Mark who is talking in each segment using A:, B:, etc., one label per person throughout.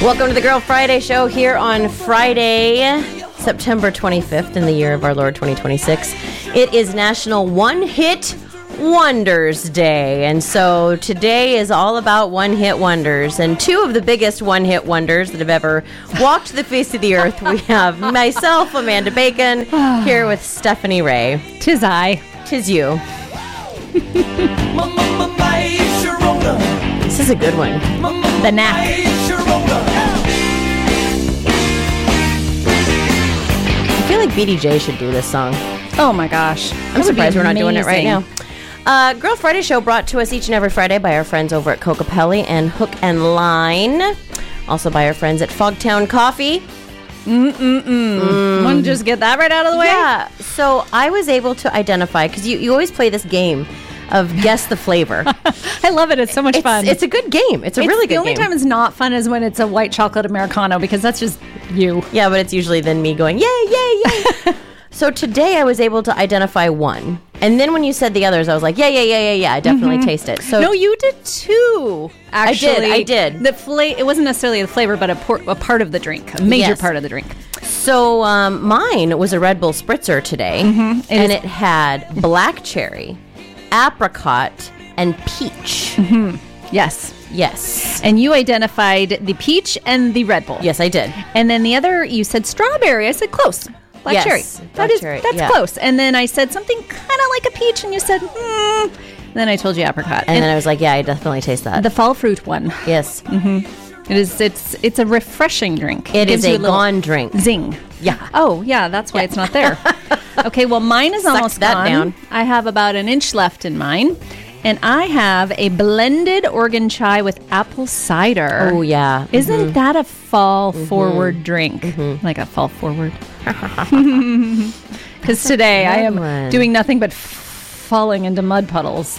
A: Welcome to the Girl Friday show here on Friday, September 25th in the year of our Lord 2026. It is National One Hit Wonders Day. And so today is all about one-hit wonders. And two of the biggest one-hit wonders that have ever walked the face of the earth. We have myself, Amanda Bacon, here with Stephanie Ray.
B: Tis I.
A: Tis you. This is a good one.
B: The Knack.
A: I feel like BDJ should do this song.
B: Oh my gosh.
A: I'm surprised we're not doing it right now. Girl Friday show brought to us each and every Friday by our friends over at Kokopelli and Hook and Line. Also by our friends at Fogtown Coffee.
B: Want to just get that right out of the way?
A: Yeah. So I was able to identify, because you always play this game of guess the flavor.
B: I love it. It's so much fun.
A: It's a good game. It's a really good game.
B: The only time it's not fun is when it's a white chocolate Americano, because that's just you.
A: Yeah, but it's usually then me going, yay, yay, yay. So today I was able to identify one. And then when you said the others, I was like, yeah, I definitely taste it. So
B: no, you did too, actually.
A: I did.
B: It wasn't necessarily the flavor, but a part of the drink, a major part of the drink.
A: So mine was a Red Bull Spritzer today, and it had black cherry, apricot, and peach. Yes.
B: And you identified the peach and the Red Bull.
A: Yes, I did.
B: And then the other, you said strawberry. I said close. Black cherry. That's close. And then I said something kind of like a peach, and you said, Then I told you apricot.
A: And then I was like, yeah, I definitely taste that.
B: The fall fruit one.
A: Yes.
B: It's a refreshing drink.
A: It is a gone drink.
B: Zing.
A: Yeah.
B: Oh, yeah, that's why it's not there. Okay, well, mine is almost gone.
A: Down.
B: I have about an inch left in mine. And I have a blended organ chai with apple cider.
A: Oh, yeah.
B: Isn't that a fall forward drink? Like a fall forward? Because today I am doing nothing but falling into mud puddles.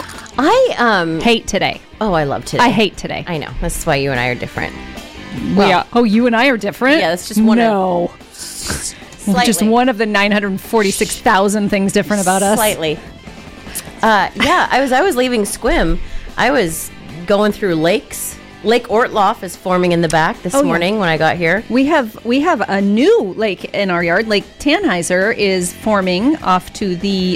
A: I
B: hate today.
A: Oh, I love today.
B: I hate today.
A: I know. This is why you and I are different.
B: Well, oh, you and I are different?
A: Yeah, that's just one
B: of...
A: Slightly.
B: Just one of the 946,000 things different about us.
A: Slightly. Yeah, I was leaving Squim. I was going through lakes. Lake Ortloff is forming in the back this morning when I got here.
B: We have a new lake in our yard. Lake Tannheiser is forming off to the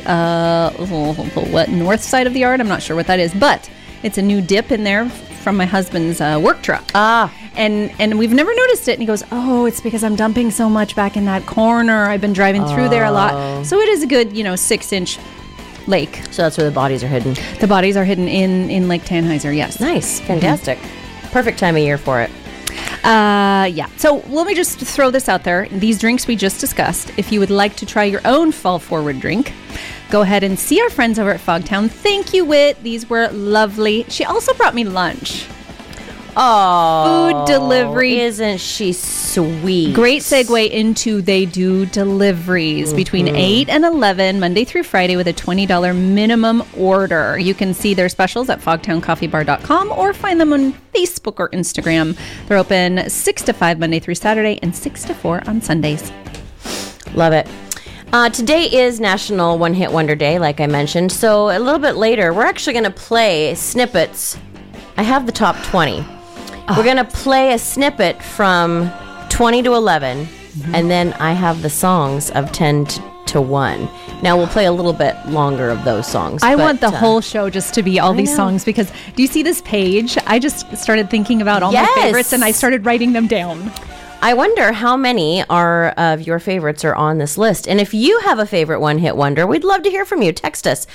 B: north side of the yard. I'm not sure what that is, but it's a new dip in there from my husband's work truck. And we've never noticed it. And he goes, oh, it's because I'm dumping so much back in that corner. I've been driving through there a lot. So it is a good, 6-inch lake.
A: So that's where the bodies are hidden.
B: The bodies are hidden in Lake Tannheiser, yes.
A: Nice. Fantastic. Perfect time of year for it.
B: Yeah. So let me just throw this out there. These drinks we just discussed, if you would like to try your own fall forward drink, go ahead and see our friends over at Fogtown. Thank you, Whit. These were lovely. She also brought me lunch.
A: Oh,
B: food delivery.
A: Isn't she sweet?
B: Great segue into they do deliveries between 8 and 11, Monday through Friday, with a $20 minimum order. You can see their specials at fogtowncoffeebar.com or find them on Facebook or Instagram. They're open 6 to 5 Monday through Saturday and 6 to 4 on Sundays.
A: Love it. Today is National One Hit Wonder Day, like I mentioned. So a little bit later, we're actually going to play snippets. I have the top 20. We're going to play a snippet from 20 to 11, and then I have the songs of 10 to 1. Now, we'll play a little bit longer of those songs.
B: I want the whole show just to be all these songs, because do you see this page? I just started thinking about all my favorites, and I started writing them down.
A: I wonder how many of your favorites are on this list. And if you have a favorite one-hit wonder, we'd love to hear from you. Text us,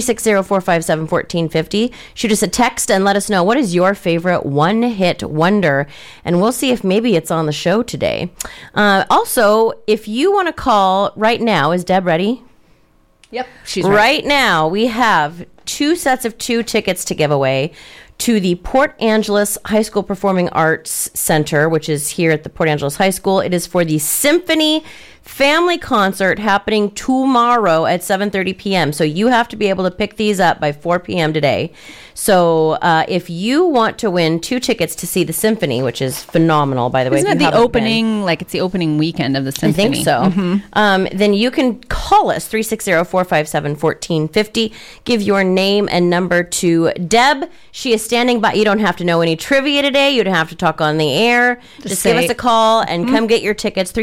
A: 360-457-1450. Shoot us a text and let us know what is your favorite one-hit wonder. And we'll see if maybe it's on the show today. Also, if you want to call right now, is Deb ready?
B: Yep, she's ready.
A: Right now, we have 2 sets of 2 tickets to give away to the Port Angeles High School Performing Arts Center, which is here at the Port Angeles High School. It is for the Symphony family concert happening tomorrow at 7:30 p.m. So you have to be able to pick these up by 4 p.m. today. So if you want to win 2 tickets to see the symphony, which is phenomenal, by the way.
B: Isn't it the opening, like it's the opening weekend of the symphony?
A: I think so. Mm-hmm. Then you can call us, 360-457-1450. Give your name and number to Deb. She is standing by. You don't have to know any trivia today. You don't have to talk on the air. Just give us a call and come get your tickets,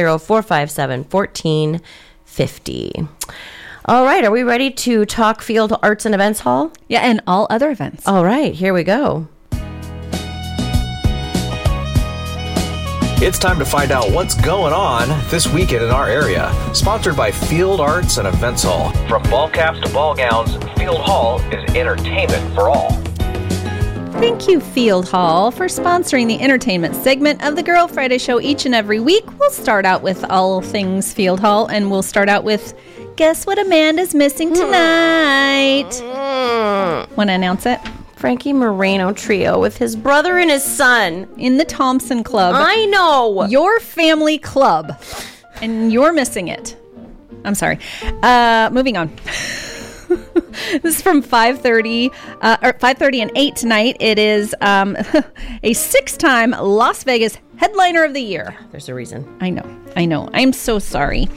A: 360-457-1450. All right, are we ready to talk Field Arts and Events Hall?
B: Yeah, and all other events.
A: All right, here we go.
C: It's time to find out what's going on this weekend in our area. Sponsored by Field Arts and Events Hall. From ball caps to ball gowns, Field Hall is entertainment for all.
B: Thank you, Field Hall, for sponsoring the entertainment segment of the Girl Friday Show each and every week. We'll start out with all things Field Hall, and we'll start out with Guess What Amanda's Missing Tonight. Want to announce it?
A: Frankie Moreno Trio with his brother and his son.
B: In the Thompson Club.
A: I know.
B: Your family club. And you're missing it. I'm sorry. Moving on. This is from 5:30 and 8 tonight. It is a 6-time Las Vegas headliner of the year.
A: There's a reason.
B: I know. I'm so sorry.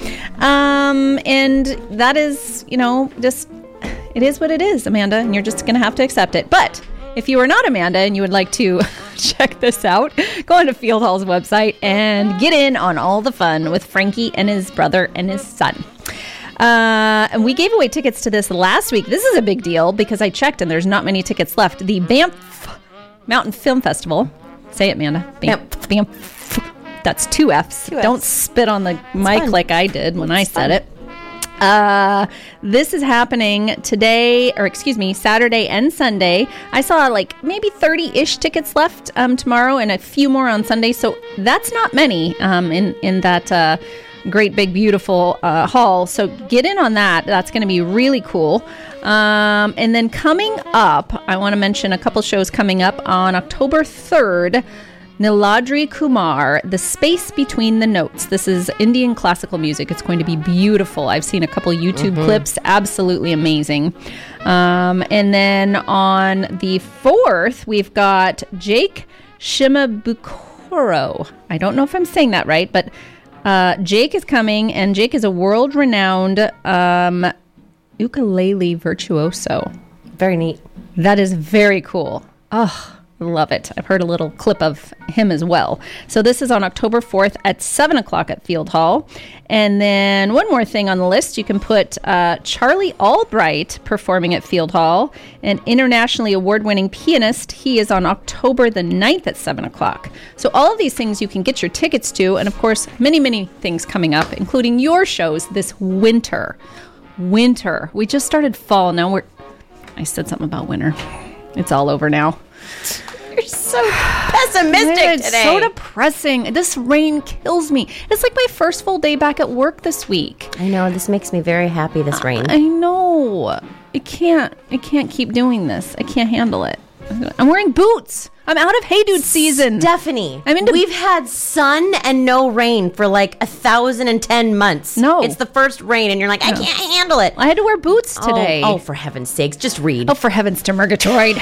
B: And that is, just, it is what it is, Amanda, and you're just going to have to accept it. But if you are not Amanda and you would like to check this out, go onto Field Hall's website and get in on all the fun with Frankie and his brother and his son. And we gave away tickets to this last week. This is a big deal because I checked and there's not many tickets left. The Banff Mountain Film Festival. Say it, Amanda. Banff. That's 2 F's. Don't spit on the mic like I did when I said it. This is happening Saturday and Sunday. I saw maybe 30-ish tickets left tomorrow and a few more on Sunday. So that's not many in that great big beautiful hall. So get in on that. That's going to be really cool. And then coming up, I want to mention a couple shows coming up on October 3rd. Niladri Kumar, The Space Between the Notes. This is Indian classical music. It's going to be beautiful. I've seen a couple YouTube clips. Absolutely amazing. And then on the 4th, we've got Jake Shimabukuro. I don't know if I'm saying that right, but Jake is coming, and Jake is a world-renowned ukulele virtuoso.
A: Very neat.
B: That is very cool. Oh, love it. I've heard a little clip of him as well. So this is on October 4th at 7 o'clock at Field Hall. And then one more thing on the list, you can put Charlie Albright performing at Field Hall, an internationally award-winning pianist. He is on October the 9th at 7 o'clock. So all of these things you can get your tickets to, and of course, many, many things coming up, including your shows this winter. We just started fall. Now I said something about winter. It's all over now.
A: You're so pessimistic today.
B: It's so depressing. This rain kills me. It's like my first full day back at work this week.
A: I know. This makes me very happy, this rain.
B: I know. It can't keep doing this. I can't handle it. I'm wearing boots. I'm out of Hey Dude season.
A: Stephanie, we've had sun and no rain for 1,010 months.
B: No.
A: It's the first rain, and you're like, I can't handle it.
B: I had to wear boots today.
A: Oh, for heaven's sakes, just read.
B: Oh, for heavens to Murgatroyd.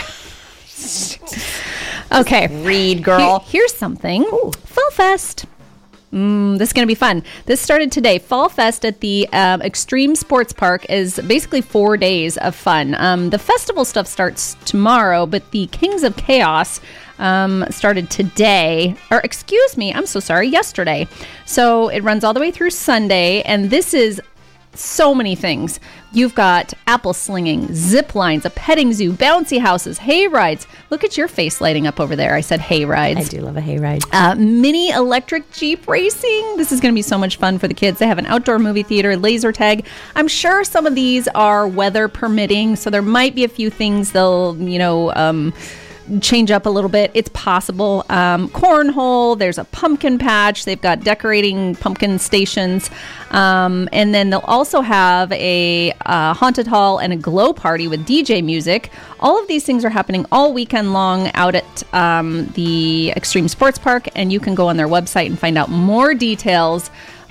B: Okay.
A: Read, girl.
B: Here's something. Ooh. Fall Fest. This is going to be fun. This started today. Fall Fest at the Extreme Sports Park is basically 4 days of fun. The festival stuff starts tomorrow, but the Kings of Chaos started today. Or, excuse me, I'm so sorry, yesterday. So it runs all the way through Sunday, and this is so many things. You've got apple slinging, zip lines, a petting zoo, bouncy houses, hay rides. Look at your face lighting up over there. I said hay rides.
A: I do love a hay ride.
B: Mini electric Jeep racing. This is going to be so much fun for the kids. They have an outdoor movie theater, laser tag. I'm sure some of these are weather permitting, so there might be a few things they'll, change up a little bit. It's possible. Cornhole, there's a pumpkin patch. They've got decorating pumpkin stations. And then they'll also have a haunted hall and a glow party with DJ music. All of these things are happening all weekend long out at the Extreme Sports Park, and you can go on their website and find out more details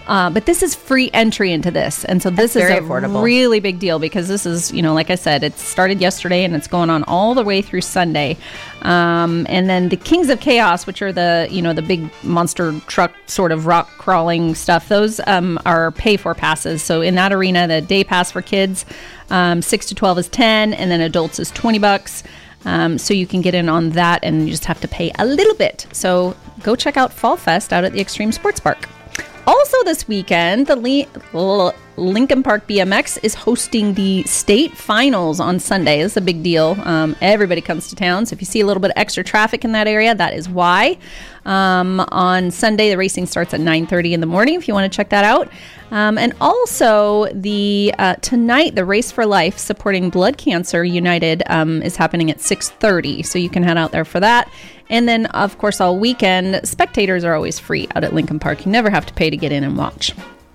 B: But this is free entry into this. And so this is
A: very
B: a
A: affordable.
B: really big deal because this is, like I said, it started yesterday and it's going on all the way through Sunday. And then the Kings of Chaos, which are the big monster truck sort of rock crawling stuff, those are pay for passes. So in that arena, the day pass for kids, 6 to 12 is 10, and then adults is $20. So you can get in on that and you just have to pay a little bit. So go check out Fall Fest out at the Extreme Sports Park. Also this weekend, the Lincoln Park BMX is hosting the state finals on Sunday. This is a big deal. Everybody comes to town. So if you see a little bit of extra traffic in that area, that is why. On Sunday, the racing starts at 9:30 in the morning if you want to check that out. And also tonight, the Race for Life supporting Blood Cancer United is happening at 6:30. So you can head out there for that. And then, of course, all weekend, spectators are always free out at Lincoln Park. You never have to pay to get in and watch.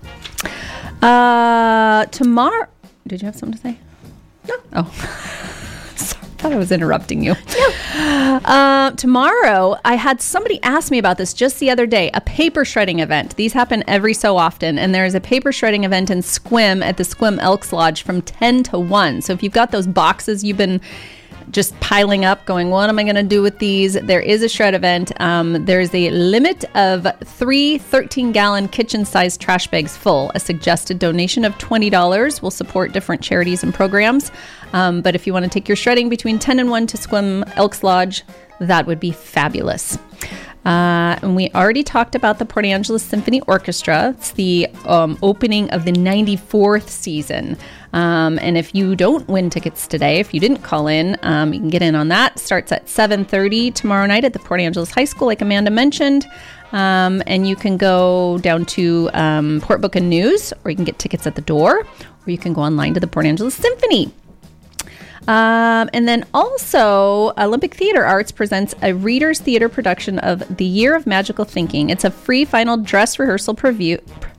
B: Tomorrow, did you have something to say? No. Oh, sorry, I thought I was interrupting you. No. Tomorrow, I had somebody ask me about this just the other day, a paper shredding event. These happen every so often, and there's a paper shredding event in Sequim at the Sequim Elks Lodge from 10 to 1. So if you've got those boxes you've been just piling up going, what am I going to do with these? There is a shred event. There's a limit of 3 13-gallon kitchen-sized trash bags full. A suggested donation of $20 will support different charities and programs. But if you want to take your shredding between 10 and 1 to Sequim Elks Lodge, that would be fabulous. And we already talked about the Port Angeles Symphony Orchestra. It's the opening of the 94th season. And if you don't win tickets today, if you didn't call in, you can get in on that. Starts at 7:30 tomorrow night at the Port Angeles High School, like Amanda mentioned. And you can go down to Port Book and News, or you can get tickets at the door, or you can go online to the Port Angeles Symphony. And then also, Olympic Theater Arts presents a Reader's Theater production of The Year of Magical Thinking. It's a free final dress rehearsal preview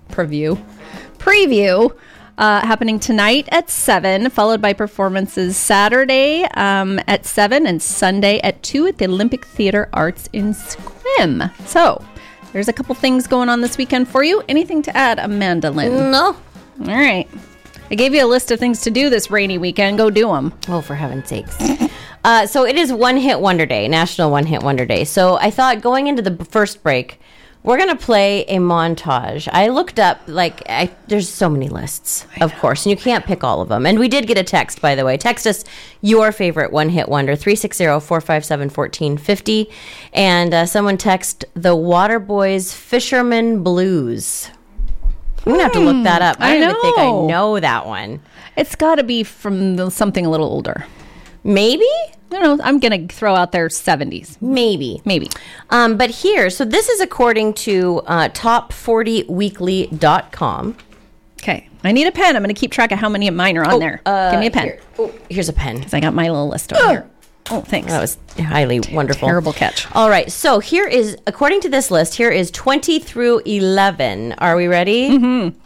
B: happening tonight at 7, followed by performances Saturday at 7 and Sunday at 2 at the Olympic Theater Arts in Sequim. So there's a couple things going on this weekend for you. Anything to add, Amanda Lynn?
A: No.
B: All right. I gave you a list of things to do this rainy weekend. Go do them.
A: Oh, for heaven's sakes. So it is One Hit Wonder Day, National One Hit Wonder Day. So I thought going into the first break, we're going to play a montage. I looked up, there's so many lists, of course, and you can't pick all of them. And we did get a text, by the way. Text us your favorite One Hit Wonder, 360-457-1450. And someone text the Waterboys Fisherman Blues. I'm going to have to look that up. I don't even think I know that one.
B: It's got to be from something a little older.
A: Maybe?
B: I don't know. I'm going to throw out there 70s.
A: Maybe. But here, so this is according to top40weekly.com.
B: Okay. I need a pen. I'm going to keep track of how many of mine are on there. Give me a pen.
A: Here's a pen.
B: Because I got my little list over here. Oh, thanks.
A: That was highly wonderful.
B: Terrible catch.
A: All right. So here is, according to this list, here is 20 through 11. Are we ready?
B: Mm-hmm.